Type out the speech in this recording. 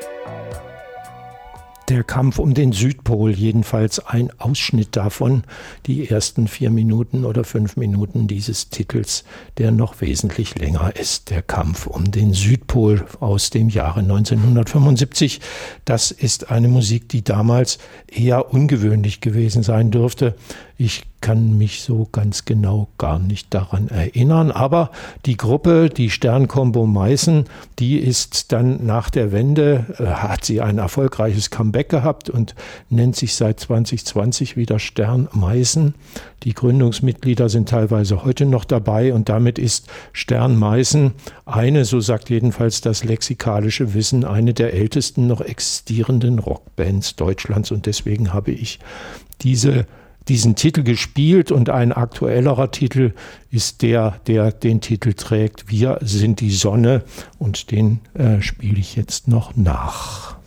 Der Kampf um den Südpol, jedenfalls ein Ausschnitt davon, die ersten 4 Minuten oder 5 Minuten dieses Titels, der noch wesentlich länger ist. Der Kampf um den Südpol aus dem Jahre 1975. Das ist eine Musik, die damals eher ungewöhnlich gewesen sein dürfte. Ich kann mich so ganz genau gar nicht daran erinnern, aber die Gruppe, die Stern-Combo Meißen, die ist dann nach der Wende, hat sie ein erfolgreiches Comeback gehabt und nennt sich seit 2020 wieder Stern Meißen. Die Gründungsmitglieder sind teilweise heute noch dabei und damit ist Stern Meißen eine, so sagt jedenfalls das lexikalische Wissen, eine der ältesten noch existierenden Rockbands Deutschlands und deswegen habe ich diesen Titel gespielt und ein aktuellerer Titel ist der den Titel trägt Wir sind die Sonne und den spiele ich jetzt noch nach.